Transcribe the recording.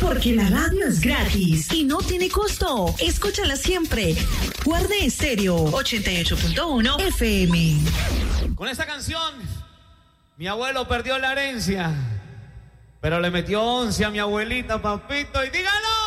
Porque la radio es gratis y no tiene costo. Escúchala siempre. Guarde Estéreo 88.1 FM. Con esta canción, mi abuelo perdió la herencia, pero le metió 11 a mi abuelita, papito, y dígalo.